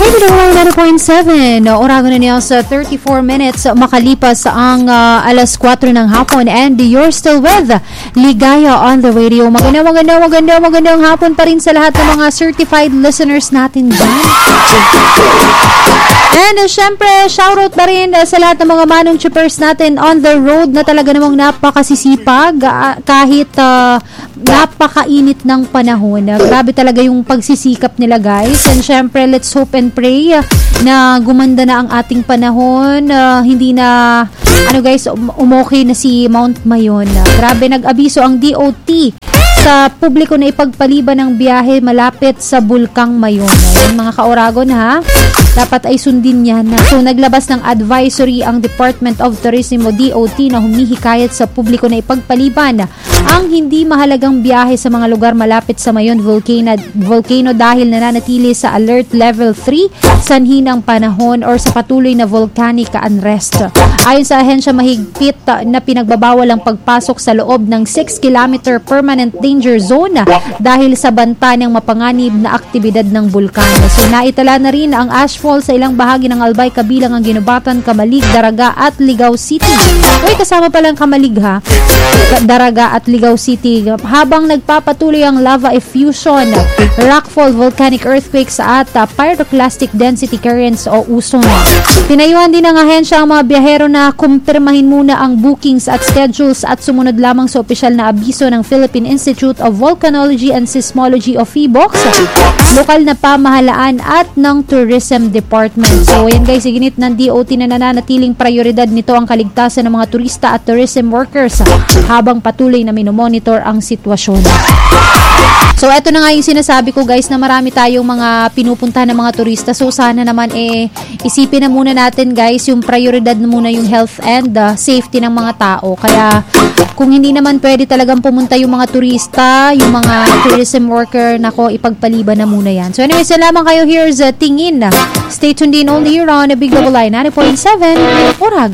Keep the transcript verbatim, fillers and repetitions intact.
ninety point seven, Oragon na niya sa thirty-four minutes makalipas ang uh, alas kwatro ng hapon, and you're still with Ligaya on the Radio. Maganda, maganda, maganda, magandang hapon pa rin sa lahat ng mga certified listeners natin dyan. And uh, syempre, shoutout pa rin uh, sa lahat ng mga manong chippers natin on the road na talaga namang napakasisipag uh, kahit uh, napakainit ng panahon. Uh, grabe talaga yung pagsisikap nila, guys. And syempre, let's hope and pray uh, na gumanda na ang ating panahon. Uh, hindi na, ano guys, um- umokay na si Mount Mayon. Uh, grabe, nag-abiso ang D O T sa publiko na ipagpaliban ng biyahe malapit sa Bulkang Mayon. Yung mga ka-Oragon, ha? Dapat ay sundin yan. So, naglabas ng advisory ang Department of Tourism o D O T na humihikayat sa publiko na ipagpaliban ang hindi mahalagang biyahe sa mga lugar malapit sa Mayon volcano, volcano dahil nananatili sa alert level three sanhi ng panahon or sa patuloy na volcanic unrest. Ayon sa ahensya, mahigpit na pinagbabawal ang pagpasok sa loob ng six kilometer permanent danger zone dahil sa banta ng mapanganib na aktibidad ng bulkano. So, naitala na rin ang ashfall sa ilang bahagi ng Albay kabilang ang Ginubatan, Kamalig, Daraga at Ligao City. Uy, kasama palang Kamalig, ha? Daraga at Ligao City. Habang nagpapatuloy ang lava effusion, rockfall, volcanic earthquakes at uh, pyroclastic density currents o uson. Tinayuan din ng ahensya ang mga biyahero na kumpirmahin muna ang bookings at schedules at sumunod lamang sa opisyal na abiso ng Philippine Institute of Volcanology and Seismology o PHIVOLCS, lokal na pamahalaan at ng Tourism Department. So, ayan guys, iginit ng D O T na nananatiling prioridad nito ang kaligtasan ng mga turista at tourism workers habang patuloy na minomonitor ang sitwasyon. So, eto na nga yung sinasabi ko guys na marami tayong mga pinupunta ng mga turista. So, sana naman eh isipin na muna natin guys yung prioridad na muna yung health and uh, safety ng mga tao. Kaya kung hindi naman pwede talagang pumunta yung mga turista, yung mga tourism worker, nako, ipagpaliban na muna yan. So, anyway, salamat kayo. Here's uh, Tingin. Stay tuned in only here on Big Double I ninety point seven Oragon.